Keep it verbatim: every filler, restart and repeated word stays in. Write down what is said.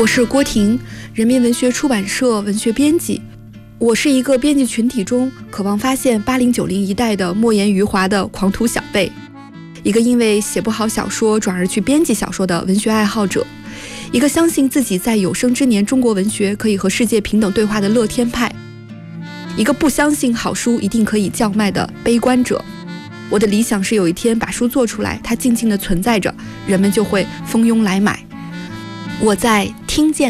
我是郭婷，人民文学出版社文学编辑。我是一个编辑群体中渴望发现八零九零一代的莫言余华的狂徒小辈，一个因为写不好小说转而去编辑小说的文学爱好者，一个相信自己在有生之年中国文学可以和世界平等对话的乐天派，一个不相信好书一定可以叫卖的悲观者。我的理想是有一天把书做出来，它静静地存在着，人们就会蜂拥来买。我在听见